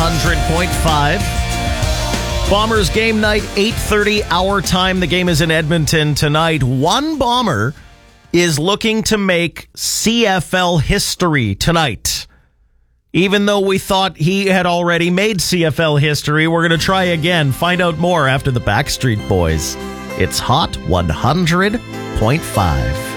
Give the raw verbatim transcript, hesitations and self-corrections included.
hundred point five. Bombers game night, eight thirty our time. The game is in Edmonton tonight. One Bomber is looking to make C F L history tonight. Even though we thought he had already made C F L history, we're going to try again. Find out more after the Backstreet Boys. It's Hot one hundred point five.